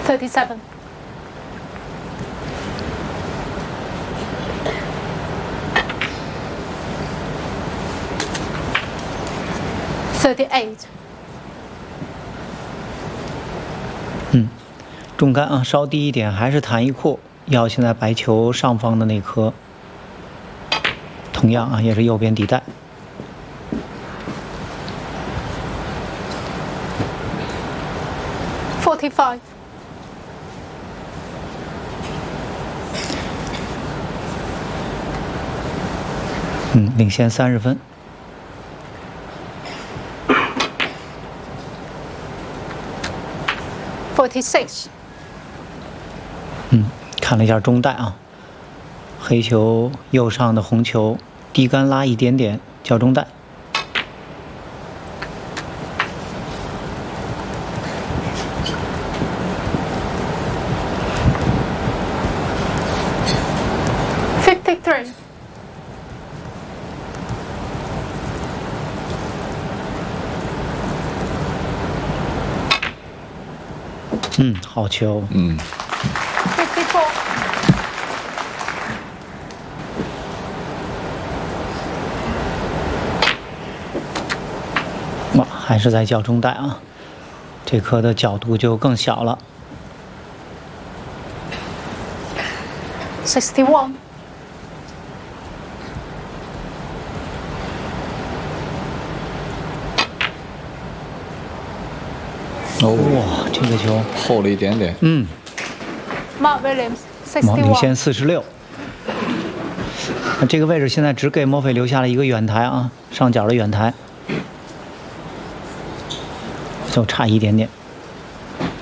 37. 38. 中杆啊，稍低一点，还是弹一库，要现在白球上方的那颗，同样啊，也是右边底带。 45. 领先30分。 46. 看了一下中带啊，黑球右上的红球低杆拉一点点，叫中带。 53. 好球。 54. 哇，还是在叫中带啊，这颗的角度就更小了。 61. 哇，这个球厚了一点点。 Mark Williams. 领 61. 先46。那这个位置现在只给莫菲留下了一个远台啊，上角的远台，就差一点点。